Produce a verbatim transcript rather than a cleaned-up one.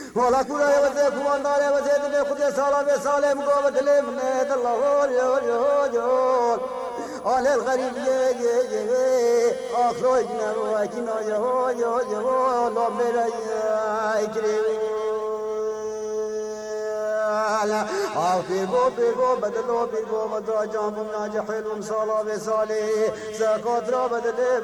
ولا كل يوم كمان دار يوم زيد بخد سالم سالم قوة لمن الله يا يا يا على الغريب يا يا يا أخرجنا وجنا يا يا يا الله مريا يكرم في بو في بو بدلو في بو مدرجان بمناجح حلو صلاة بصالي سقط رابد